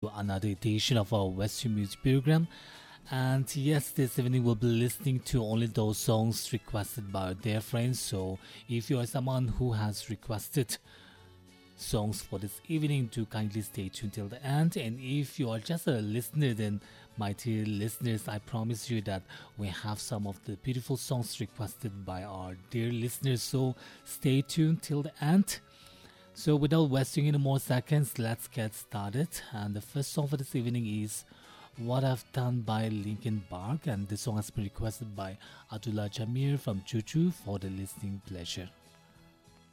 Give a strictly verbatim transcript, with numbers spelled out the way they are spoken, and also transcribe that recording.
another edition of our Western Music Program. And yes, this evening we'll be listening to only those songs requested by our dear friends. So if you are someone who has requested songs for this evening, do kindly stay tuned till the end. And if you are just a listener, then my dear listeners, I promise you that we have some of the beautiful songs requested by our dear listeners. So stay tuned till the end. So without wasting any more seconds, let's get started. And the first song for this evening is What I've Done by Linkin Park. And this song has been requested by Abdullah Jamir from Choo Choo for the listening pleasure.